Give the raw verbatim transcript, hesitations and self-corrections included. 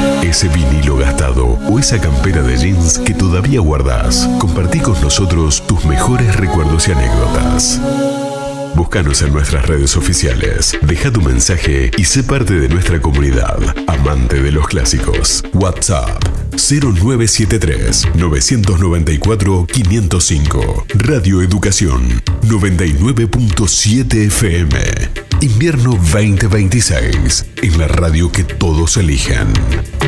Ese vinilo gastado o esa campera de jeans que todavía guardás. Compartí con nosotros tus mejores recuerdos y anécdotas. Búscanos en nuestras redes oficiales, deja tu mensaje y sé parte de nuestra comunidad, amante de los clásicos. WhatsApp cero nueve siete tres, nueve nueve cuatro, cinco cero cinco. Radio Educación noventa y nueve punto siete F M. Invierno veinte veintiséis, en la radio que todos eligen.